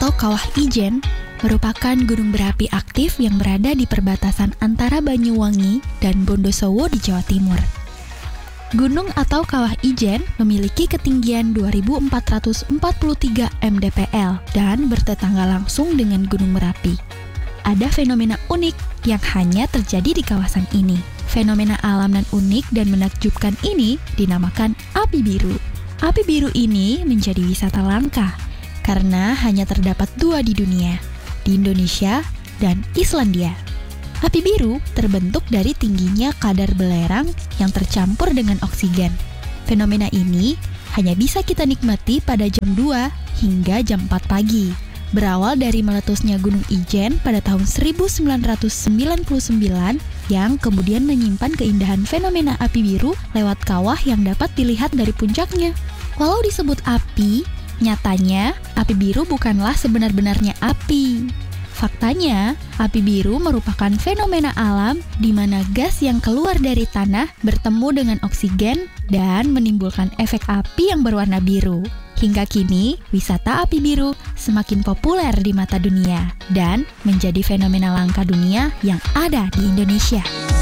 atau Kawah Ijen merupakan gunung berapi aktif yang berada di perbatasan antara Banyuwangi dan Bondosowo di Jawa Timur. Gunung atau Kawah Ijen memiliki ketinggian 2.443 mdpl dan bertetangga langsung dengan Gunung Merapi. Ada fenomena unik yang hanya terjadi di kawasan ini. Fenomena alam dan unik dan menakjubkan ini dinamakan api biru. Api biru ini menjadi wisata langka karena hanya terdapat 2 di dunia, di Indonesia dan Islandia. Api biru terbentuk dari tingginya kadar belerang yang tercampur dengan oksigen. Fenomena ini hanya bisa kita nikmati pada jam 2 hingga jam 4 pagi. Berawal dari meletusnya Gunung Ijen pada tahun 1999 yang kemudian menyimpan keindahan fenomena api biru lewat kawah yang dapat dilihat dari puncaknya. Walau disebut api, nyatanya api biru bukanlah sebenar-benarnya api. Faktanya, api biru merupakan fenomena alam di mana gas yang keluar dari tanah bertemu dengan oksigen dan menimbulkan efek api yang berwarna biru. Hingga kini, wisata api biru semakin populer di mata dunia dan menjadi fenomena langka dunia yang ada di Indonesia.